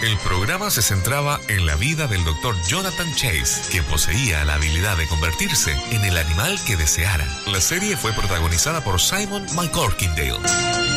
El programa se centraba en la vida del Dr. Jonathan Chase, quien poseía la habilidad de convertirse en el animal que deseara. La serie fue protagonizada por Simon McCorkindale.